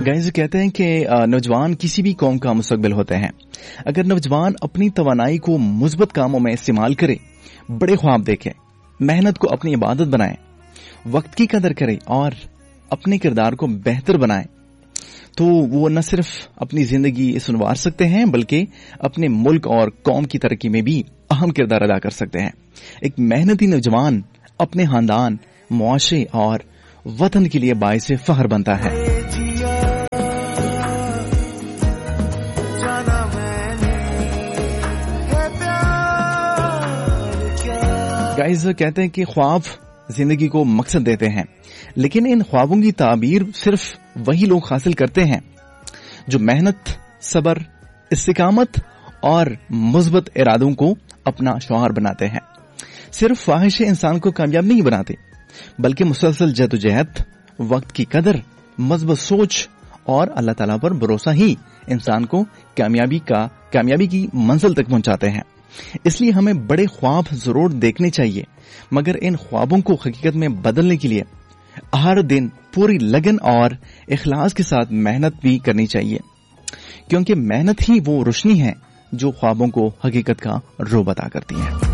Guys कहते हैं कि नौजवान किसी भी कौम का मुस्तकबिल होते हैं। अगर नौजवान अपनी तवानाई को मुस्बत कामों में इस्तेमाल करे, बड़े ख्वाब देखे, मेहनत को अपनी इबादत बनाए, वक्त की कदर करे और अपने किरदार को बेहतर बनाए, तो वो न सिर्फ अपनी जिंदगी सुनवार सकते हैं बल्कि अपने मुल्क और कौम की तरक्की में भी अहम किरदार अदा कर सकते हैं। एक मेहनती नौजवान अपने खानदान, मुआशरे और वतन के लिए बाइस फख्र बनता है। गाइस कहते हैं कि ख्वाब जिंदगी को मकसद देते हैं, लेकिन इन ख्वाबों की ताबीर सिर्फ वही लोग हासिल करते हैं जो मेहनत, सब्र, इस्तिकामत और मुस्बत इरादों को अपना शौहर बनाते हैं। सिर्फ ख्वाहिशें इंसान को कामयाब नहीं बनाते, बल्कि मुसलसल जद्दोजहद, वक्त की कदर, मजबूत सोच और अल्लाह ताला पर भरोसा ही इंसान को कामयाबी की मंजिल तक पहुंचाते हैं। इसलिए हमें बड़े ख्वाब जरूर देखने चाहिए, मगर इन ख्वाबों को हकीकत में बदलने के लिए हर दिन पूरी लगन और इखलास के साथ मेहनत भी करनी चाहिए, क्योंकि मेहनत ही वो रोशनी है जो ख्वाबों को हकीकत का रूप अता करती है।